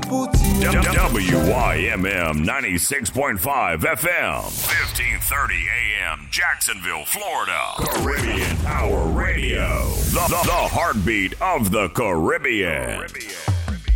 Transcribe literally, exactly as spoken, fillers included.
Djibouti. W Y M M ninety-six point five F M, fifteen thirty A M, Jacksonville, Florida. Caribbean Power Radio, the, the, the heartbeat of the Caribbean. Caribbean.